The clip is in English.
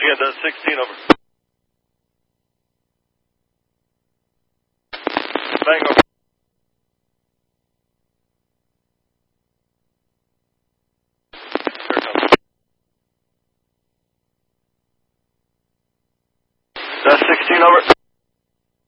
again, that's 16 over. Bang over. Here it comes. That's 16 over.